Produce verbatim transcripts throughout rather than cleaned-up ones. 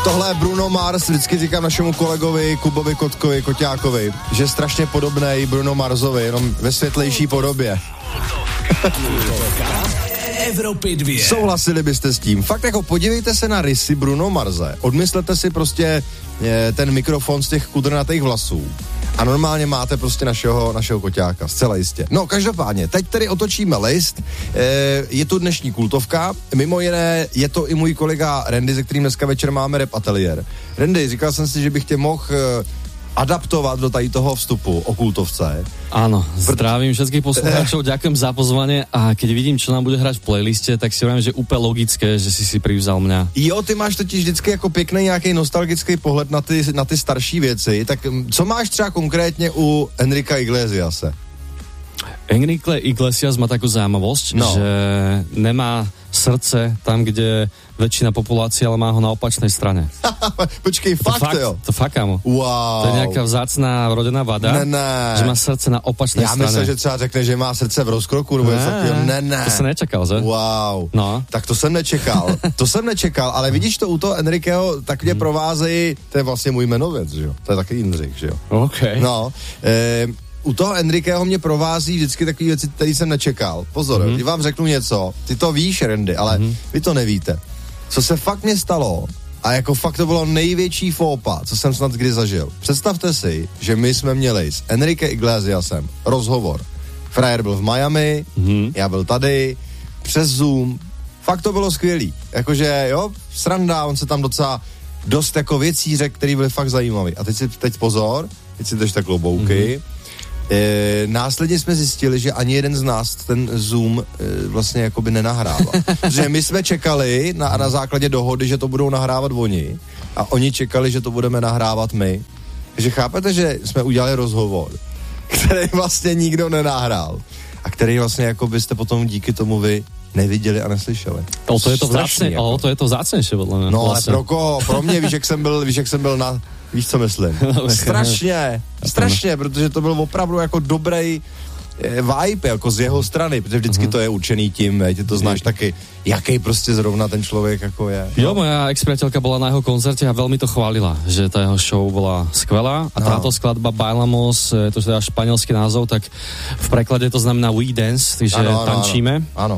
Tohle je Bruno Mars, vždycky říkám našemu kolegovi Kubovi Kotkovi, Koťákovi, že je strašně podobnej Bruno Marsovi, jenom ve světlejší podobě. Evropy dvě. Souhlasili byste s tím? Fakt jako podívejte se na rysy Bruno Marse, odmyslete si prostě je, ten mikrofon z těch kudrnatých vlasů a normálně máte prostě našeho, našeho Koťáka, zcela jistě. No, každopádně, teď tedy otočíme list, e, je tu dnešní kultovka, mimo jiné je to i můj kolega Randy, se kterým dneska večer máme rap ateliér. Randy, říkal jsem si, že bych tě mohl adaptovat do tady toho vstupu o kultovce. Áno, zdravím všetkých poslucháčov, ďakujem za pozvanie a keď vidím, čo nám bude hrať v playliste, tak si viem, že je úplne logické, že si si privzal mňa. Jo, ty máš totiž vždycky jako pěkný nějaký nostalgický pohled na ty, na ty starší věci, tak co máš třeba konkrétně u Enrika Iglesiase? Enrique Iglesias má takú zaujímavosť, no. že nemá srdce tam, kde väčšina populácie, ale má ho na opačnej strane. Počkej, fakt, to fakt jo? To fakt, kámo. Wow. To je nejaká vzácná rodená vada, ne, ne. že má srdce na opačnej Já strane. Já myslím, že třeba řekne, že má srdce v rozkroku, nebo něco takového. Ne, ne. To jsem nečekal, že? Wow. No. Tak to jsem nečekal. To jsem nečekal, ale vidíš to u toho Enrikeho, tak mě hmm. provázejí, to je vlastně můj jmenovec, že jo? To je taky Jindřich, že jo? OK. No, e, u toho Enrikeho mě provází vždycky takové věci, které jsem nečekal. Pozor, mm-hmm. když vám řeknu něco, ty to víš, Randy, ale mm-hmm. vy to nevíte. Co se fakt mě stalo, a jako fakt to bylo největší fópa, co jsem snad kdy zažil. Představte si, že my jsme měli s Enrique Iglesiasem rozhovor. Frajer byl v Miami, mm-hmm. já byl tady, přes Zoom. Fakt to bylo skvělý. Jakože, jo, sranda, on se tam docela dost jako věcí řekl, který byly fakt zajímavý. A teď si, teď pozor, teď si držte klobouky. Mm-hmm. E, následně jsme zjistili, že ani jeden z nás ten Zoom e, vlastně jakoby nenahrával. Že my jsme čekali na, na základě dohody, že to budou nahrávat oni a oni čekali, že to budeme nahrávat my. Takže chápete, že jsme udělali rozhovor, který vlastně nikdo nenahrál a který vlastně jako byste potom díky tomu vy neviděli a neslyšeli. O to je to vzácně, jako. O to je to vzácnější, podle mě. No vlastně. Ale pro koho? Pro mě, víš, jak jsem byl, víš, jak jsem byl na... Víš, co myslím? Strašně, strašně, protože to byl opravdu jako dobrý vibe, jako z jeho strany, protože vždycky uh-huh. to je určený tím, veď, to znáš taky, jaký prostě zrovna ten člověk jako je. Jo, no. Moja ex-priateľka bola na jeho koncerte a veľmi to chválila, že tá jeho show bola skvelá a táto no. skladba Bailamos, to je teda španielský názov, tak v preklade to znamená We Dance, takže ano, ano, tančíme. Áno.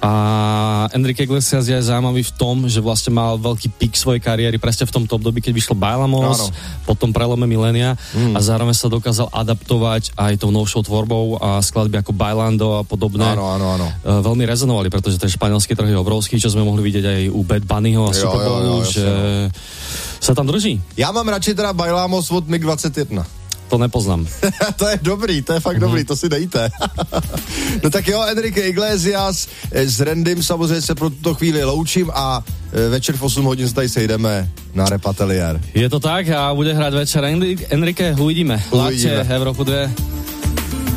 A Enrique Iglesias je zaujímavý v tom, že vlastne mal veľký pík svojej kariéry presne v tomto období, keď vyšlo Bailamos, no, no. potom prelome milénia mm. a zároveň sa dokázal adaptovať aj tou novšou tvorbou a skladby ako Bailando a podobné. Áno, áno, áno. Veľmi rezonovali, pretože ten španielský trh je obrovský, čo sme mohli vidieť aj u Bad Bunnyho a Super Bowlu, že sa tam drží. Ja mám radši teda Bailamos od mig dvacet jedna. To nepoznám. To je dobrý, to je fakt mm-hmm. dobrý, to si dejte. No tak jo, Enrique Iglesias s Randym samozřejmě se pro tuto chvíli loučím a večer v osm hodin se tady sejdeme na Rap Ateliér. Je to tak a bude hrať večer Enrique, uvidíme. Láte Evropu dvě.